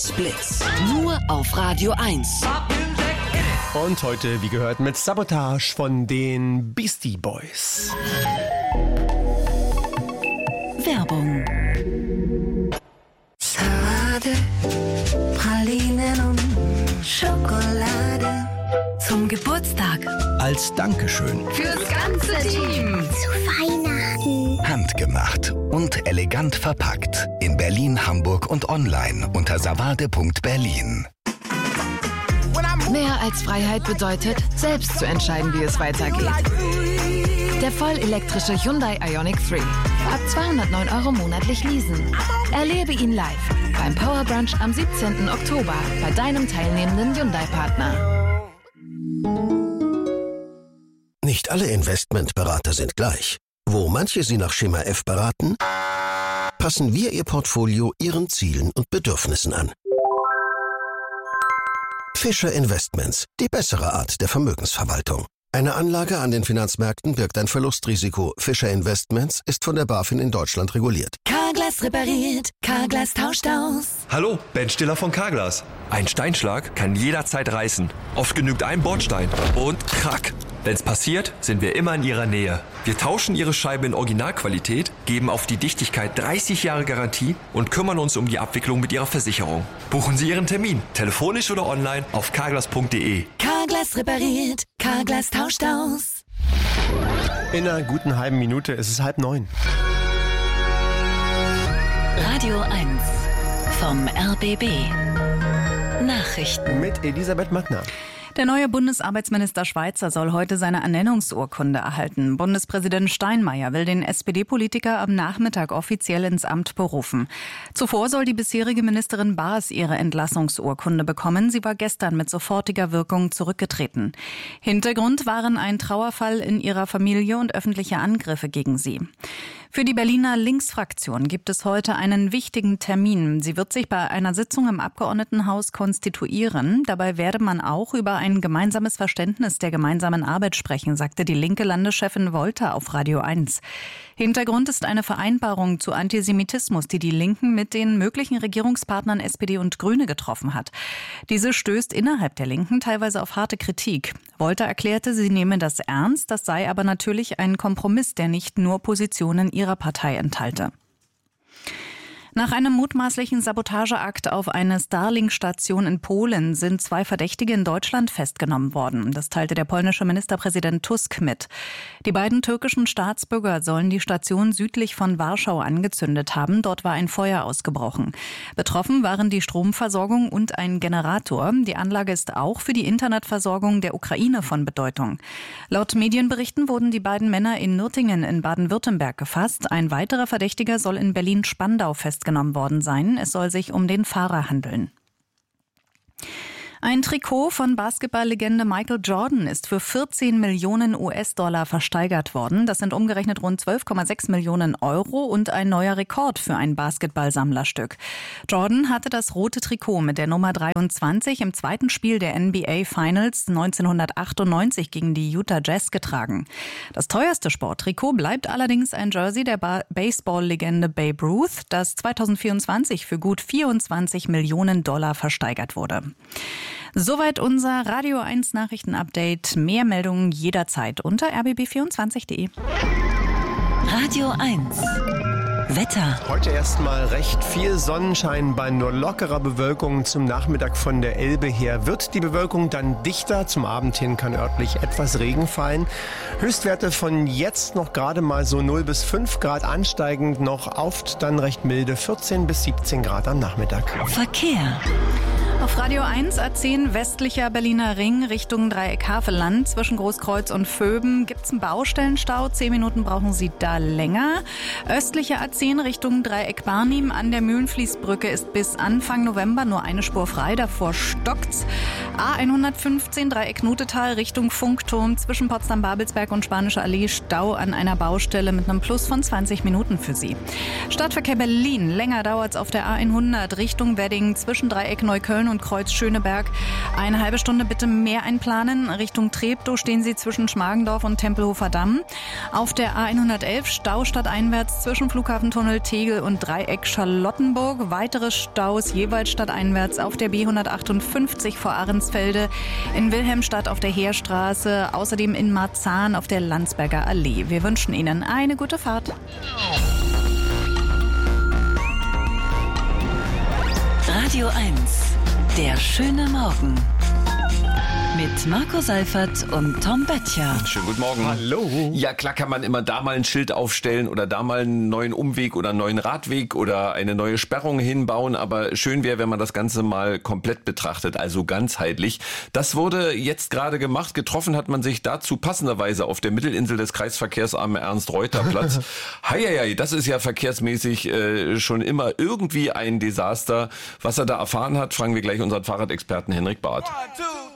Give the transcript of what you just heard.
Blitz. Nur auf Radio 1. Und heute, wie gehört, mit Sabotage von den Beastie Boys. Werbung. Schade, Pralinen und Schokolade zum Geburtstag. Als Dankeschön. Fürs ganze Team. Zu Weihnachten. Handgemacht und elegant verpackt. In Berlin, Hamburg und online unter savade.berlin. Mehr als Freiheit bedeutet, selbst zu entscheiden, wie es weitergeht. Der vollelektrische Hyundai Ioniq 3. Ab 209 € monatlich leasen. Erlebe ihn live beim Power Brunch am 17. Oktober bei deinem teilnehmenden Hyundai-Partner. Nicht alle Investmentberater sind gleich. Wo manche Sie nach Schema F beraten, passen wir Ihr Portfolio Ihren Zielen und Bedürfnissen an. Fischer Investments, die bessere Art der Vermögensverwaltung. Eine Anlage an den Finanzmärkten birgt ein Verlustrisiko. Fischer Investments ist von der BaFin in Deutschland reguliert. Carglass repariert, Carglass tauscht aus. Hallo, Ben Stiller von Carglass. Ein Steinschlag kann jederzeit reißen. Oft genügt ein Bordstein und krack. Wenn's passiert, sind wir immer in Ihrer Nähe. Wir tauschen Ihre Scheibe in Originalqualität, geben auf die Dichtigkeit 30 Jahre Garantie und kümmern uns um die Abwicklung mit Ihrer Versicherung. Buchen Sie Ihren Termin, telefonisch oder online auf carglass.de. Carglass repariert, Carglass tauscht aus. In einer guten halben Minute ist es 8:30. Radio 1 vom RBB. Nachrichten Mit Elisabeth Mattner. Der neue Bundesarbeitsminister Schweizer soll heute seine Ernennungsurkunde erhalten. Bundespräsident Steinmeier will den SPD-Politiker am Nachmittag offiziell ins Amt berufen. Zuvor soll die bisherige Ministerin Baas ihre Entlassungsurkunde bekommen. Sie war gestern mit sofortiger Wirkung zurückgetreten. Hintergrund waren ein Trauerfall in ihrer Familie und öffentliche Angriffe gegen sie. Für die Berliner Linksfraktion gibt es heute einen wichtigen Termin. Sie wird sich bei einer Sitzung im Abgeordnetenhaus konstituieren. Dabei werde man auch über ein gemeinsames Verständnis der gemeinsamen Arbeit sprechen, sagte die linke Landeschefin Wolter auf Radio 1. Hintergrund ist eine Vereinbarung zu Antisemitismus, die die Linken mit den möglichen Regierungspartnern SPD und Grüne getroffen hat. Diese stößt innerhalb der Linken teilweise auf harte Kritik. Wolter erklärte, sie nehme das ernst, das sei aber natürlich ein Kompromiss, der nicht nur Positionen ihrer Partei enthalte. Nach einem mutmaßlichen Sabotageakt auf eine Starlink-Station in Polen sind 2 Verdächtige in Deutschland festgenommen worden. Das teilte der polnische Ministerpräsident Tusk mit. Die beiden türkischen Staatsbürger sollen die Station südlich von Warschau angezündet haben. Dort war ein Feuer ausgebrochen. Betroffen waren die Stromversorgung und ein Generator. Die Anlage ist auch für die Internetversorgung der Ukraine von Bedeutung. Laut Medienberichten wurden die beiden Männer in Nürtingen in Baden-Württemberg gefasst. Ein weiterer Verdächtiger soll in Berlin-Spandau festgenommen worden sein. Es soll sich um den Fahrer handeln. Ein Trikot von Basketballlegende Michael Jordan ist für 14 Millionen US-Dollar versteigert worden. Das sind umgerechnet rund 12,6 Millionen Euro und ein neuer Rekord für ein Basketballsammlerstück. Jordan hatte das rote Trikot mit der Nummer 23 im zweiten Spiel der NBA Finals 1998 gegen die Utah Jazz getragen. Das teuerste Sporttrikot bleibt allerdings ein Jersey der Baseball-Legende Babe Ruth, das 2024 für gut 24 Millionen Dollar versteigert wurde. Soweit unser Radio 1 Nachrichtenupdate. Mehr Meldungen jederzeit unter rbb24.de. Radio 1 Wetter. Heute erstmal recht viel Sonnenschein bei nur lockerer Bewölkung. Zum Nachmittag von der Elbe her wird die Bewölkung dann dichter. Zum Abend hin kann örtlich etwas Regen fallen. Höchstwerte von jetzt noch gerade mal so 0 bis 5 Grad ansteigend, noch oft dann recht milde 14 bis 17 Grad am Nachmittag. Verkehr. Auf Radio 1 A10 westlicher Berliner Ring Richtung Dreieck Havelland. Zwischen Großkreuz und Vöben gibt's einen Baustellenstau. 10 Minuten brauchen Sie da länger. Östlicher A10 Richtung Dreieck Barnim an der Mühlenfließbrücke ist bis Anfang November nur eine Spur frei. Davor stockt's. A115 Dreieck Nutetal Richtung Funkturm zwischen Potsdam-Babelsberg und Spanische Allee Stau an einer Baustelle mit einem Plus von 20 Minuten für Sie. Stadtverkehr Berlin. Länger dauert es auf der A100 Richtung Wedding zwischen Dreieck Neukölln und Kreuz Schöneberg. Eine halbe Stunde bitte mehr einplanen. Richtung Treptow stehen Sie zwischen Schmargendorf und Tempelhofer Damm. Auf der A111 Stau stadteinwärts zwischen Flughafentunnel Tegel und Dreieck Charlottenburg. Weitere Staus jeweils stadteinwärts auf der B158 vor Ahrensfelde, in Wilhelmstadt auf der Heerstraße, außerdem in Marzahn auf der Landsberger Allee. Wir wünschen Ihnen eine gute Fahrt. Radio 1, der schöne Morgen. Mit Marco Seifert und Tom Böttcher. Schönen guten Morgen. Hallo. Ja, klar kann man immer da mal ein Schild aufstellen oder da mal einen neuen Umweg oder einen neuen Radweg oder eine neue Sperrung hinbauen. Aber schön wäre, wenn man das Ganze mal komplett betrachtet, also ganzheitlich. Das wurde jetzt gerade gemacht. Getroffen hat man sich dazu passenderweise auf der Mittelinsel des Kreisverkehrs am Ernst-Reuter-Platz. Heieiei, das ist ja verkehrsmäßig schon immer irgendwie ein Desaster. Was er da erfahren hat, fragen wir gleich unseren Fahrradexperten Henrik Barth. 1, 2,